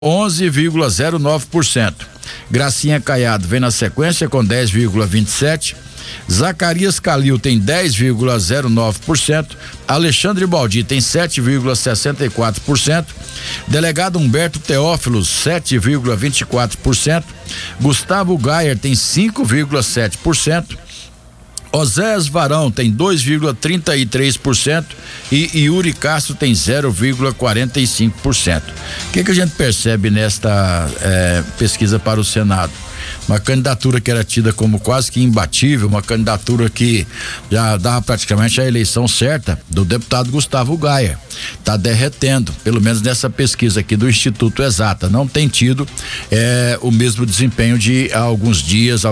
11,09%. Gracinha Caiado vem na sequência com 10,27%. Zacarias Calil tem 10,09%. Alexandre Baldi tem 7,64%. Delegado Humberto Teófilos 7,24%. Gustavo Gayer tem 5,7%. Oséias Varão tem 2,33% e Yuri Castro tem 0,45%. O que a gente percebe nesta pesquisa para o Senado? Uma candidatura que era tida como quase que imbatível, uma candidatura que já dava praticamente a eleição certa do deputado Gustavo Gayer. Tá derretendo, pelo menos nessa pesquisa aqui do Instituto Exata. Não tem tido o mesmo desempenho de há alguns dias,